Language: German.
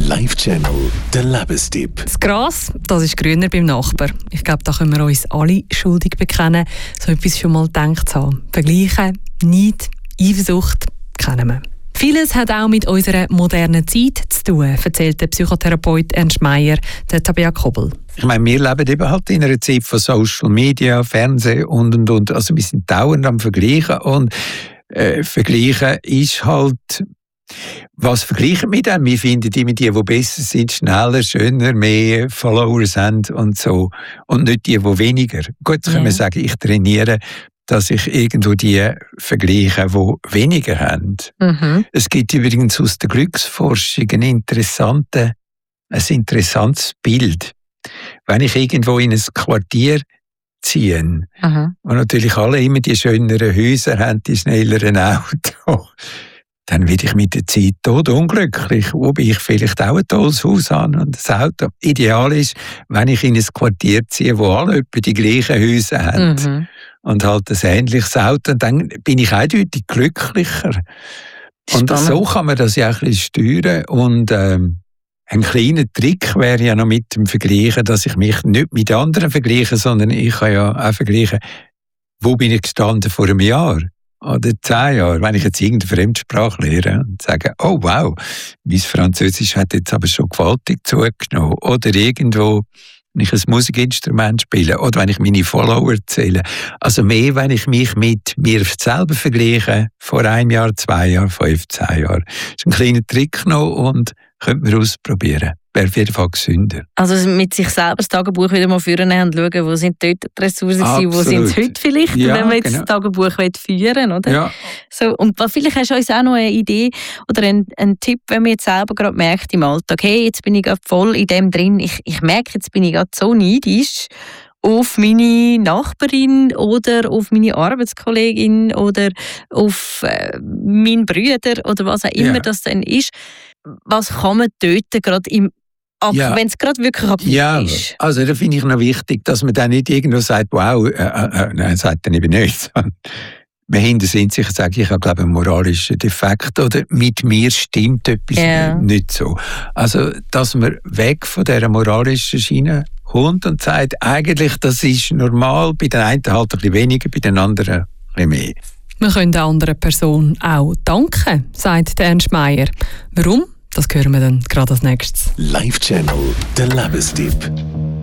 Live-Channel, der Lebenstipp. Das Gras, das ist grüner beim Nachbar. Ich glaube, da können wir uns alle schuldig bekennen, so etwas schon mal gedacht zu haben. Vergleichen, Neid, Eifersucht, kennen wir. Vieles hat auch mit unserer modernen Zeit zu tun, erzählt der Psychotherapeut Ernst Meier, der Tabea Kobel. Ich meine, wir leben eben halt in einer Zeit von Social Media, Fernsehen und. Also wir sind dauernd am Vergleichen und Vergleichen ist halt... Was vergleichen wir dann? Wir finden immer die besser sind, schneller, schöner, mehr Followers haben und so. Und nicht die weniger. Gut, können wir sagen, ich trainiere, dass ich irgendwo die vergleiche, die weniger haben. Mhm. Es gibt übrigens aus der Glücksforschung ein interessantes Bild. Wenn ich irgendwo in ein Quartier ziehe, wo natürlich alle immer die schöneren Häuser haben, die schnelleren Autos, dann werde ich mit der Zeit unglücklich, wobei ich vielleicht auch ein tolles Haus habe und ein Auto. Ideal ist, wenn ich in ein Quartier ziehe, wo alle etwa die gleichen Häuser haben und halt ein ähnliches Auto, dann bin ich eindeutig glücklicher. Und spannend. So kann man das ja auch ein bisschen steuern. Und ein kleiner Trick wäre ja noch mit dem Vergleichen, dass ich mich nicht mit anderen vergleiche, sondern ich kann ja auch vergleichen, wo bin ich gestanden vor einem Jahr? Oder 10 Jahre, wenn ich jetzt irgendeine Fremdsprache lehre und sage, oh wow, mein Französisch hat jetzt aber schon gewaltig zugenommen. Oder irgendwo, wenn ich ein Musikinstrument spiele oder wenn ich meine Follower zähle. Also mehr, wenn ich mich mit mir selber vergleiche, vor 1 Jahr, 2 Jahren, 15 Jahren. Das ist ein kleiner Trick noch und könnte man ausprobieren. Wäre auf jeden Fall gesünder. Also mit sich selber das Tagebuch wieder mal führen und schauen, wo sind dort die Ressourcen gewesen, wo sind sie heute vielleicht, wenn man jetzt das Tagebuch führen will, oder? Ja. So, und vielleicht hast du uns auch noch eine Idee oder einen Tipp, wenn man jetzt selber gerade merkt im Alltag, hey, jetzt bin ich gerade voll in dem drin, ich merke, jetzt bin ich gerade so neidisch auf meine Nachbarin oder auf meine Arbeitskollegin oder auf meinen Bruder oder was auch immer das dann ist. Was kann man dort gerade wenn es gerade wirklich akut ist? Also da finde ich noch wichtig, dass man dann nicht irgendwo sagt, wow, nein, sagt dann eben nicht. Man hinter sich sagt, ich habe glaube einen moralischen Defekt oder mit mir stimmt etwas nicht so. Also, dass man weg von dieser moralischen Schiene kommt und sagt, eigentlich, das ist normal, bei den einen halt ein bisschen weniger, bei den anderen ein bisschen mehr. Wir können der anderen Person auch danken, sagt Ernst Meier. Warum? Das hören wir dann gerade als nächstes. Live-Channel, der Lebenstipp.